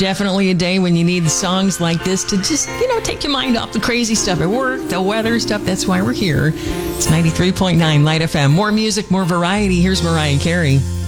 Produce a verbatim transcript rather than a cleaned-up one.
Definitely a day when you need songs like this to just, you know, take your mind off the crazy stuff at work, the weather stuff. That's why we're here. It's ninety-three point nine Light F M. More music, more variety. Here's Mariah Carey.